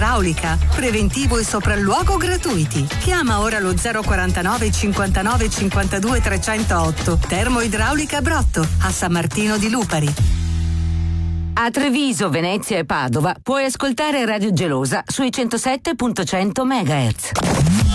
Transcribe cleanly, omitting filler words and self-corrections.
idraulica, preventivo e sopralluogo gratuiti. Chiama ora lo 049 59 52 308. Termoidraulica Brotto, a San Martino di Lupari. A Treviso, Venezia e Padova puoi ascoltare Radio Gelosa sui 107.100 MHz.